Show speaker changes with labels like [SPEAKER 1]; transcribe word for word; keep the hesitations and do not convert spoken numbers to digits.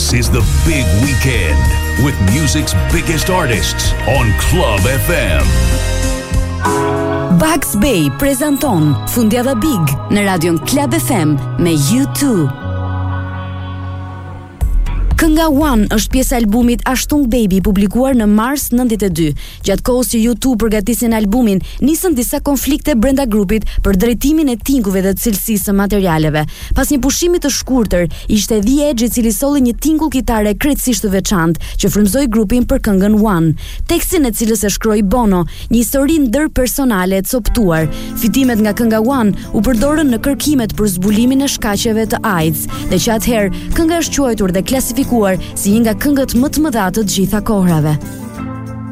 [SPEAKER 1] This is the big weekend with music's biggest artists on Club F M.
[SPEAKER 2] Bugs Bay prezanton Fundjava Big në radion Club F M me U two. Kënga One është pjesë e albumit Ashtung Baby publikuar në mars nëntëdhjetë e dy. Gjatë kohës që U two përgatisin albumin, nisën disa konflikte brenda grupit për drejtimin e tingujve dhe të cilësisë së materialeve. Pas një pushimi të shkurtër, ishte The Edge i cili solli një tingull kitare krejtësisht të veçantë që frymëzoi grupin për këngën One. Tekstin e cilës e shkroi Bono, një histori ndërpersonale e coptuar. Fitimet nga kënga One u përdorën në kërkimet për zbulimin e shkaqeve të AIDS, dhe që atëherë kënga është quajtur dhe klasifikuar si një nga këngët më të mëdha të gjitha kohrave.